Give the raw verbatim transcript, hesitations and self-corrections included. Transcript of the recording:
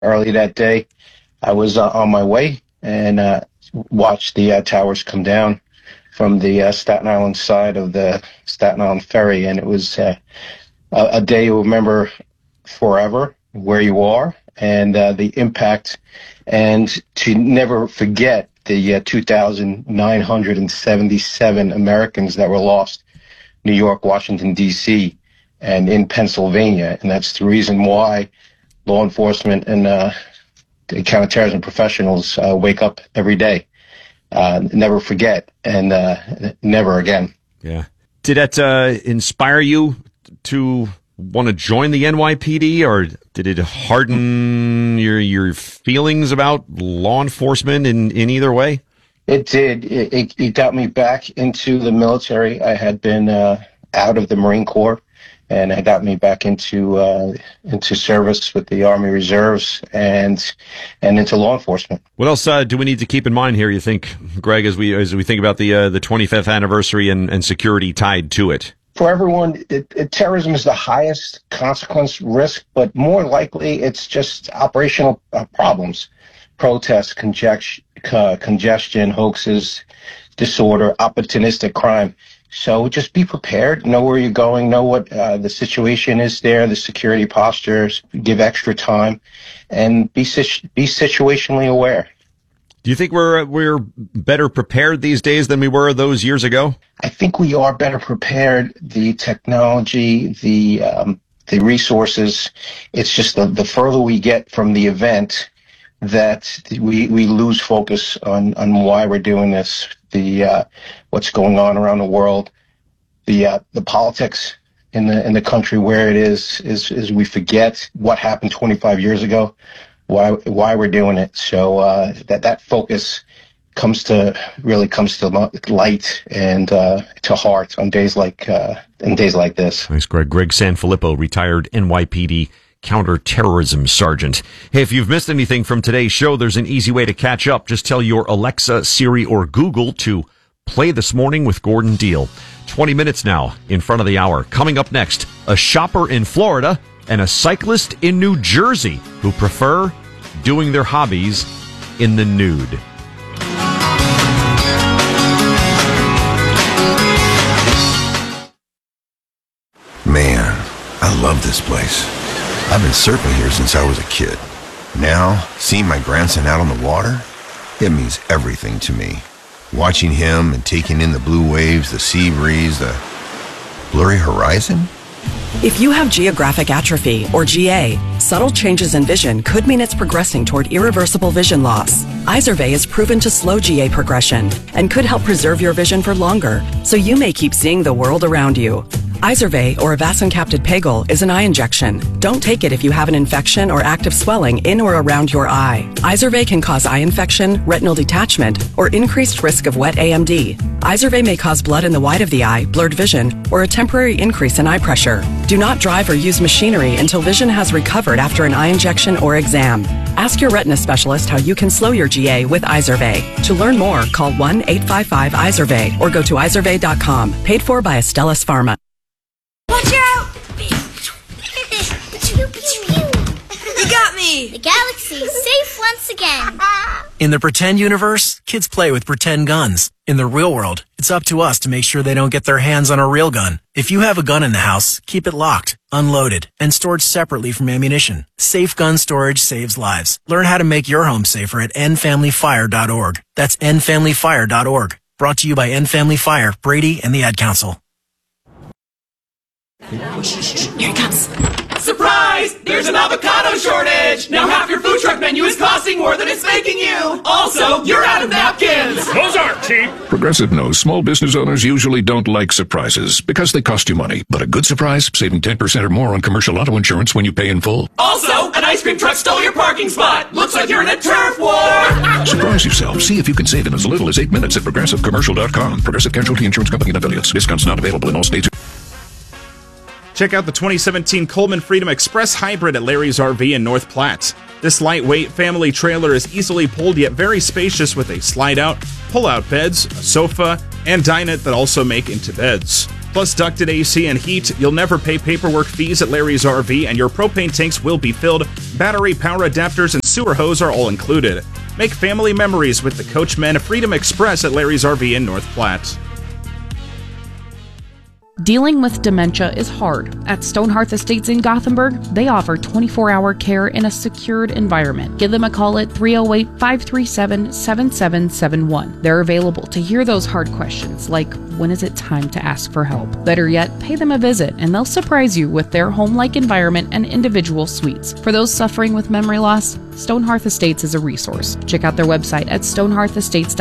early that day. I was uh, on my way and uh, watched the uh, towers come down from the uh, Staten Island side of the Staten Island ferry, and it was uh, a, a day you'll remember forever, where you are and uh, the impact, and to never forget the uh, two thousand nine hundred seventy-seven Americans that were lost, New York, Washington, D C, and in Pennsylvania. And that's the reason why law enforcement and uh, the counterterrorism professionals uh, wake up every day. Uh, never forget, and uh, never again. Yeah. Did that uh, inspire you to want to join the N Y P D, or did it harden your your feelings about law enforcement in, in either way? It did. It, it, it got me back into the military. I had been uh, out of the Marine Corps, and it got me back into uh, into service with the Army Reserves and and into law enforcement. What else uh, do we need to keep in mind here, you think, Greg, as we as we think about the uh, the twenty-fifth anniversary and, and security tied to it? For everyone, it, it, terrorism is the highest consequence risk, but more likely it's just operational uh, problems, protests, congestion, uh, congestion, hoaxes, disorder, opportunistic crime. So just be prepared, know where you're going, know what uh, the situation is there, the security postures, give extra time, and be situ- be situationally aware. Do you think we're we're better prepared these days than we were those years ago? I think we are better prepared. The technology, the um, the resources. It's just the, the further we get from the event that we we lose focus on, on why we're doing this. The uh, what's going on around the world, the uh, the politics in the in the country where it is is is we forget what happened twenty-five years ago. Why why we're doing it. So uh, that that focus comes to really comes to light and uh, to heart on days like uh, in days like this. Thanks, Greg. Greg Sanfilippo, retired N Y P D counterterrorism sergeant. Hey, if you've missed anything from today's show, there's an easy way to catch up. Just tell your Alexa, Siri, or Google to play This Morning with Gordon Deal. Twenty minutes now in front of the hour. Coming up next, a shopper in Florida and a cyclist in New Jersey who prefer doing their hobbies in the nude. Man, I love this place. I've been surfing here since I was a kid. Now, seeing my grandson out on the water, it means everything to me. Watching him and taking in the blue waves, the sea breeze, the blurry horizon. If you have geographic atrophy, or G A, subtle changes in vision could mean it's progressing toward irreversible vision loss. Izervay is proven to slow G A progression and could help preserve your vision for longer, so you may keep seeing the world around you. Izervay, or avacincaptad pegol, is an eye injection. Don't take it if you have an infection or active swelling in or around your eye. Izervay can cause eye infection, retinal detachment, or increased risk of wet A M D. Izervay may cause blood in the white of the eye, blurred vision, or a temporary increase in eye pressure. Do not drive or use machinery until vision has recovered after an eye injection or exam. Ask your retina specialist how you can slow your G A with Izervay. To learn more, call one eight five five Izervay or go to izervay dot com. Paid for by Astellas Pharma. Watch out! Pew, pew, pew. You got me! The galaxy is safe once again. In the pretend universe, kids play with pretend guns. In the real world, it's up to us to make sure they don't get their hands on a real gun. If you have a gun in the house, keep it locked, unloaded, and stored separately from ammunition. Safe gun storage saves lives. Learn how to make your home safer at end family fire dot org. That's end family fire dot org. Brought to you by End Family Fire, Brady, and the Ad Council. Here he comes. Surprise! There's an avocado shortage! Now half your food truck menu is costing more than it's making you! Also, you're out of napkins! Those aren't cheap! Progressive knows small business owners usually don't like surprises because they cost you money. But a good surprise, saving ten percent or more on commercial auto insurance when you pay in full. Also, an ice cream truck stole your parking spot! Looks like you're in a turf war! Surprise yourself. See if you can save in as little as eight minutes at progressive commercial dot com. Progressive Casualty Insurance Company and affiliates. Discounts not available in all states. Check out the twenty seventeen Coleman Freedom Express Hybrid at Larry's R V in North Platte. This lightweight family trailer is easily pulled yet very spacious with a slide-out, pull-out beds, a sofa, and dinette that also make into beds. Plus ducted A C and heat, you'll never pay paperwork fees at Larry's R V, and your propane tanks will be filled Battery, power adapters, and sewer hose are all included. Make family memories with the Coachmen Freedom Express at Larry's R V in North Platte. Dealing with dementia is hard. At Stonehearth Estates in Gothenburg, they offer twenty-four hour care in a secured environment. Give them a call at three oh eight, five three seven, seven seven seven one. They're available to hear those hard questions like, when is it time to ask for help? Better yet, pay them a visit and they'll surprise you with their home-like environment and individual suites. For those suffering with memory loss, Stonehearth Estates is a resource. Check out their website at stonehearth estates dot com.